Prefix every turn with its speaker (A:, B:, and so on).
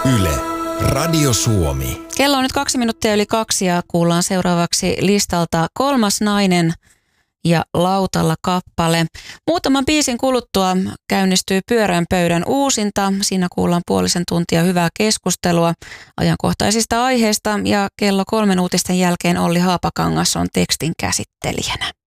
A: Yle, Radio Suomi.
B: Kello on nyt 2 minuuttia yli 2 ja kuullaan seuraavaksi listalta Kolmas nainen ja Lautalla kappale. Muutaman biisin kuluttua käynnistyy Pyöreän pöydän uusinta. Siinä kuullaan puolisen tuntia hyvää keskustelua ajankohtaisista aiheista ja kello 3 uutisten jälkeen Olli Haapakangas on tekstin käsittelijänä.